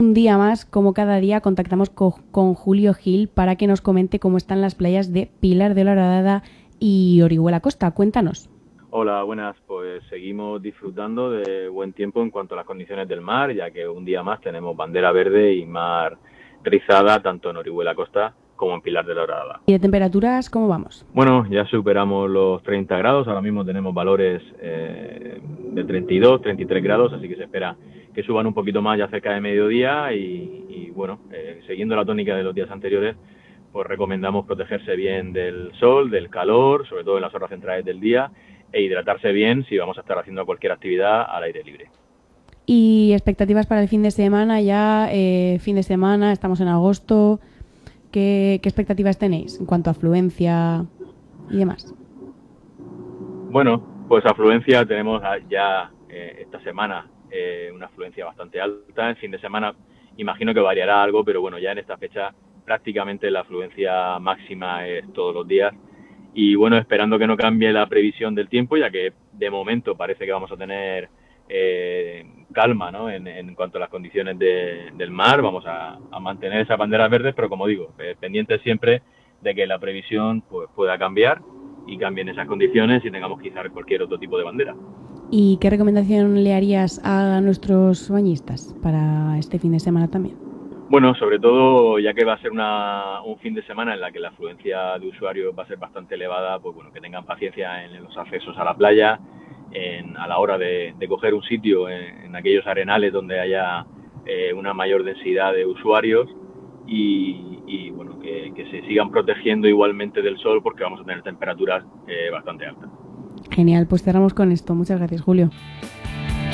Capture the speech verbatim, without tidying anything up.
un día más, como cada día, contactamos co- con Julio Gil para que nos comente cómo están las playas de Pilar de la Horadada y Orihuela Costa. Cuéntanos. Hola, buenas. Pues seguimos disfrutando de buen tiempo en cuanto a las condiciones del mar, ya que un día más tenemos bandera verde y mar rizada tanto en Orihuela Costa como en Pilar de la Horadada. ¿Y de temperaturas cómo vamos? Bueno, ya superamos los treinta grados, ahora mismo tenemos valores eh, de treinta y dos, treinta y tres grados, así que se espera que suban un poquito más ya cerca de mediodía y, y bueno, eh, siguiendo la tónica de los días anteriores, pues recomendamos protegerse bien del sol, del calor, sobre todo en las horas centrales del día, e hidratarse bien si vamos a estar haciendo cualquier actividad al aire libre. Y expectativas para el fin de semana, ya eh, fin de semana, estamos en agosto. ¿Qué, qué expectativas tenéis en cuanto a afluencia y demás? Bueno, pues afluencia tenemos ya eh, esta semana eh, una afluencia bastante alta. En fin de semana imagino que variará algo, pero bueno, ya en esta fecha prácticamente la afluencia máxima es todos los días. Y bueno, esperando que no cambie la previsión del tiempo, ya que de momento parece que vamos a tener eh, calma, ¿no? en, en cuanto a las condiciones de, del mar, vamos a, a mantener esas banderas verdes, pero como digo, eh, pendientes siempre de que la previsión pues, pueda cambiar y cambien esas condiciones y tengamos que izar cualquier otro tipo de bandera. ¿Y qué recomendación le harías a nuestros bañistas para este fin de semana también? Bueno, sobre todo ya que va a ser una, un fin de semana en la que la afluencia de usuarios va a ser bastante elevada, pues bueno, que tengan paciencia en los accesos a la playa, en, a la hora de, de coger un sitio en, en aquellos arenales donde haya eh, una mayor densidad de usuarios y, y bueno, que, que se sigan protegiendo igualmente del sol porque vamos a tener temperaturas eh, bastante altas. Genial, pues cerramos con esto. Muchas gracias, Julio.